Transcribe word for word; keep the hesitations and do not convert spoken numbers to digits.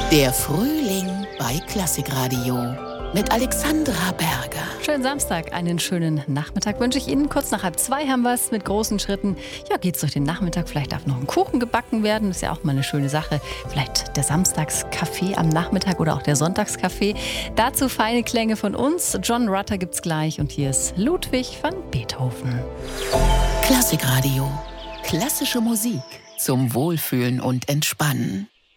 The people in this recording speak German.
Der Frühling bei Klassikradio mit Alexandra Berger. Schönen Samstag, einen schönen Nachmittag wünsche ich Ihnen. Kurz nach halb zwei haben wir es mit großen Schritten. Ja, geht's durch den Nachmittag. Vielleicht darf noch ein Kuchen gebacken werden. Das ist ja auch mal eine schöne Sache. Vielleicht der Samstagskaffee am Nachmittag oder auch der Sonntagskaffee. Dazu feine Klänge von uns. John Rutter gibt's gleich. Und hier ist Ludwig van Beethoven. Klassikradio. Klassische Musik zum Wohlfühlen und Entspannen.